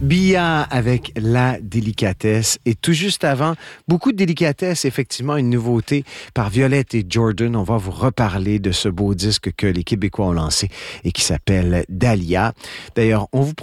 Bia avec La Délicatesse. Et tout juste avant, beaucoup de délicatesse, effectivement, une nouveauté par Violette et Jordan. On va vous reparler de ce beau disque que les Québécois ont lancé et qui s'appelle Dahlia. D'ailleurs, on vous